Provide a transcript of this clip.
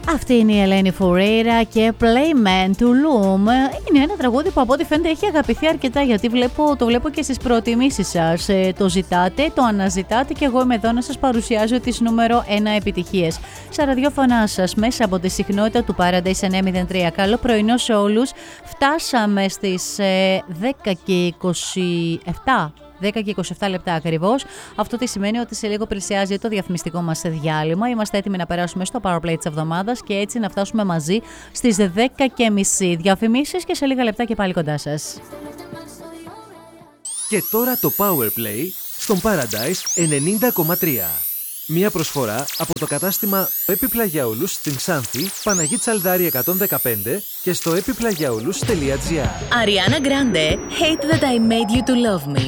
Αυτή είναι η Ελένη Φουρέιρα και Playman to Loom. Είναι ένα τραγούδι που από ό,τι φαίνεται έχει αγαπηθεί αρκετά, γιατί το βλέπω και στις προτιμήσεις σας. Το ζητάτε, το αναζητάτε και εγώ είμαι εδώ να σας παρουσιάζω τις νούμερο 1 επιτυχίες στα ραδιόφωνά σας μέσα από τη συχνότητα του Paradise 903. Καλό πρωινό σε όλους. Φτάσαμε στις 10 και 27. 10 και 27 λεπτά ακριβώς. Αυτό τι σημαίνει ότι σε λίγο πλησιάζει το διαφημιστικό μας διάλειμμα. Είμαστε έτοιμοι να περάσουμε στο Powerplay της εβδομάδας και έτσι να φτάσουμε μαζί στις 10:30. Διαφημίσεις και σε λίγα λεπτά και πάλι κοντά σας. Και τώρα το Powerplay στον Paradise 90,3. Μία προσφορά από το κατάστημα Επιπλαγιαούλους στην Ξάνθη, Παναγή Τσαλδάρη 115 και στο epiplagiaoulous.gr. Ariana Grande, Hate That I Made You To Love Me.